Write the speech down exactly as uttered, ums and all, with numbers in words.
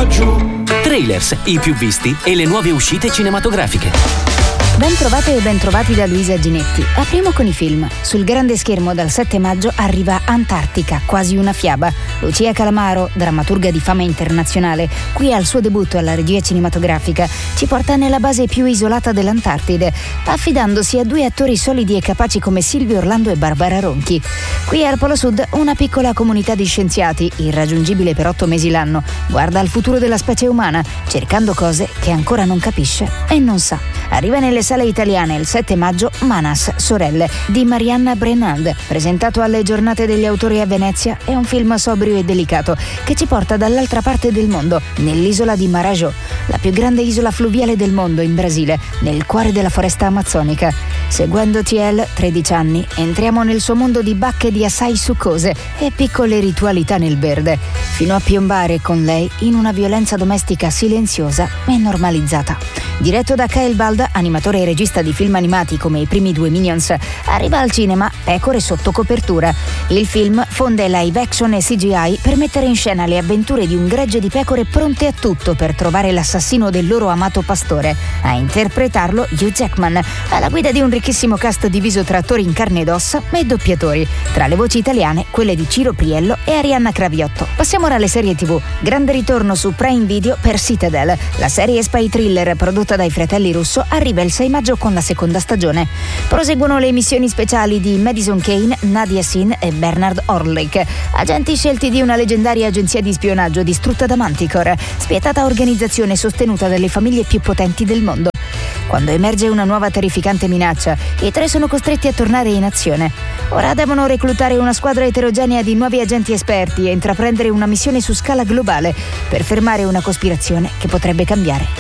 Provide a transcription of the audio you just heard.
qua giù. Trailers, i più visti e le nuove uscite cinematografiche. Ben trovate e ben trovati da Luisa Ginetti. Apriamo con i film. Sul grande schermo dal sette maggio arriva Antartica, quasi una fiaba. Lucia Calamaro, drammaturga di fama internazionale, qui al suo debutto alla regia cinematografica, ci porta nella base più isolata dell'Antartide, affidandosi a due attori solidi e capaci come Silvio Orlando e Barbara Ronchi. Qui al Polo Sud una piccola comunità di scienziati, irraggiungibile per otto mesi l'anno, guarda al futuro della specie umana, cercando cose che ancora non capisce e non sa. Arriva nelle sale italiane il sette maggio Manas, sorelle, di Marianna Brenand, presentato alle giornate degli autori a Venezia. È un film sobrio e delicato che ci porta dall'altra parte del mondo, nell'isola di Marajó, la più grande isola fluviale del mondo in Brasile, nel cuore della foresta amazzonica. Seguendo T L, tredici anni, entriamo nel suo mondo di bacche di assai succose e piccole ritualità nel verde, fino a piombare con lei in una violenza domestica silenziosa e normalizzata. Diretto da Kyle Balda, animatore e regista di film animati come i primi due Minions, arriva al cinema Pecore sotto copertura. Il film fonde live action e C G I per mettere in scena le avventure di un gregge di pecore pronte a tutto per trovare l'assassino del loro amato pastore. A interpretarlo Hugh Jackman, alla guida di un ricchissimo cast diviso tra attori in carne ed ossa e doppiatori. Tra le voci italiane, quelle di Ciro Priello e Arianna Craviotto. Passiamo ora alle serie tivù. Grande ritorno su Prime Video per Citadel. La serie spy thriller prodotta dai fratelli Russo arriva il sei maggio con la seconda stagione. Proseguono le missioni speciali di Madison Kane, Nadia Sin e Bernard Orlick, agenti scelti di una leggendaria agenzia di spionaggio distrutta da Manticore, spietata organizzazione sostenuta dalle famiglie più potenti del mondo. Quando emerge una nuova terrificante minaccia, i tre sono costretti a tornare in azione. Ora devono reclutare una squadra eterogenea di nuovi agenti esperti e intraprendere una missione su scala globale per fermare una cospirazione che potrebbe cambiare